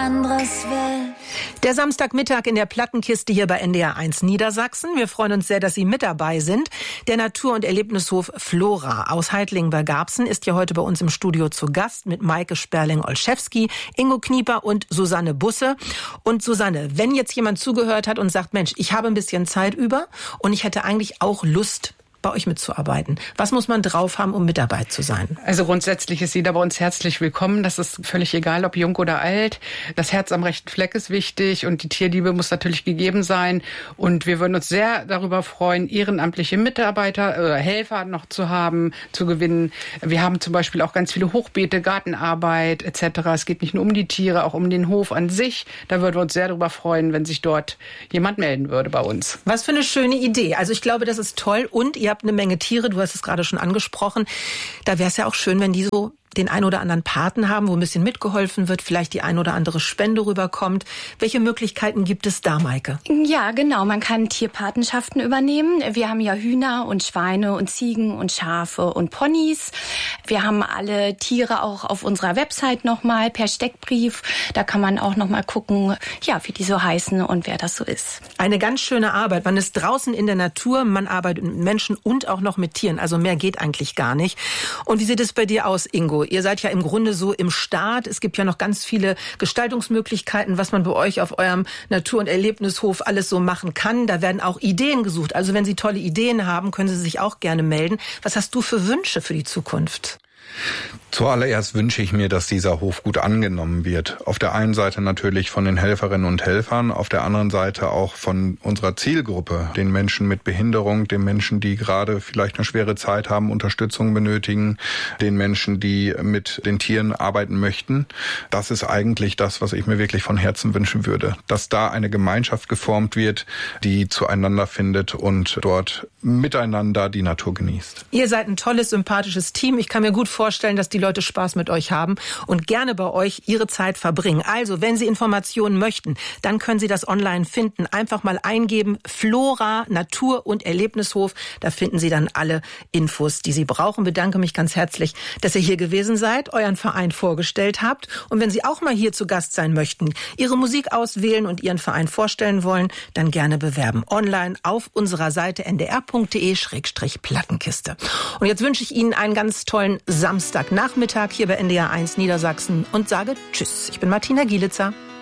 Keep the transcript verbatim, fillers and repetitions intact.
anderes will. Der Samstagmittag in der Plattenkiste hier bei N D R eins Niedersachsen. Wir freuen uns sehr, dass Sie mit dabei sind. Der Natur- und Erlebnishof Flora aus Heitlingen bei Garbsen ist ja heute bei uns im Studio zu Gast mit Maike Sperling-Olszewski, Ingo Knieper und Susanne Busse. Und Susanne, wenn jetzt jemand zugehört hat und sagt, Mensch, ich habe ein bisschen Zeit über und ich hätte eigentlich auch Lust, bei euch mitzuarbeiten. Was muss man drauf haben, um mit dabei zu sein? Also grundsätzlich ist jeder bei uns herzlich willkommen. Das ist völlig egal, ob jung oder alt. Das Herz am rechten Fleck ist wichtig und die Tierliebe muss natürlich gegeben sein. Und wir würden uns sehr darüber freuen, ehrenamtliche Mitarbeiter oder Helfer noch zu haben, zu gewinnen. Wir haben zum Beispiel auch ganz viele Hochbeete, Gartenarbeit et cetera. Es geht nicht nur um die Tiere, auch um den Hof an sich. Da würden wir uns sehr darüber freuen, wenn sich dort jemand melden würde bei uns. Was für eine schöne Idee. Also ich glaube, das ist toll. Und ihr habt eine Menge Tiere, du hast es gerade schon angesprochen. Da wäre es ja auch schön, wenn die so den ein oder anderen Paten haben, wo ein bisschen mitgeholfen wird, vielleicht die ein oder andere Spende rüberkommt. Welche Möglichkeiten gibt es da, Maike? Ja, genau. Man kann Tierpatenschaften übernehmen. Wir haben ja Hühner und Schweine und Ziegen und Schafe und Ponys. Wir haben alle Tiere auch auf unserer Website nochmal per Steckbrief. Da kann man auch nochmal gucken, ja, wie die so heißen und wer das so ist. Eine ganz schöne Arbeit. Man ist draußen in der Natur, man arbeitet mit Menschen und auch noch mit Tieren. Also mehr geht eigentlich gar nicht. Und wie sieht es bei dir aus, Ingo? Ihr seid ja im Grunde so im Start. Es gibt ja noch ganz viele Gestaltungsmöglichkeiten, was man bei euch auf eurem Natur- und Erlebnishof alles so machen kann. Da werden auch Ideen gesucht. Also wenn Sie tolle Ideen haben, können Sie sich auch gerne melden. Was hast du für Wünsche für die Zukunft? Zuallererst wünsche ich mir, dass dieser Hof gut angenommen wird. Auf der einen Seite natürlich von den Helferinnen und Helfern, auf der anderen Seite auch von unserer Zielgruppe, den Menschen mit Behinderung, den Menschen, die gerade vielleicht eine schwere Zeit haben, Unterstützung benötigen, den Menschen, die mit den Tieren arbeiten möchten. Das ist eigentlich das, was ich mir wirklich von Herzen wünschen würde, dass da eine Gemeinschaft geformt wird, die zueinander findet und dort miteinander die Natur genießt. Ihr seid ein tolles, sympathisches Team. Ich kann mir gut vorstellen, dass die Leute Spaß mit euch haben und gerne bei euch ihre Zeit verbringen. Also, wenn Sie Informationen möchten, dann können Sie das online finden. Einfach mal eingeben, Flora, Natur- und Erlebnishof. Da finden Sie dann alle Infos, die Sie brauchen. Ich bedanke mich ganz herzlich, dass ihr hier gewesen seid, euren Verein vorgestellt habt. Und wenn Sie auch mal hier zu Gast sein möchten, Ihre Musik auswählen und Ihren Verein vorstellen wollen, dann gerne bewerben. Online auf unserer Seite n d r punkt d e slash plattenkiste. Und jetzt wünsche ich Ihnen einen ganz tollen Samstagnachmittag hier bei N D R eins Niedersachsen und sage Tschüss. Ich bin Martina Gielitzer.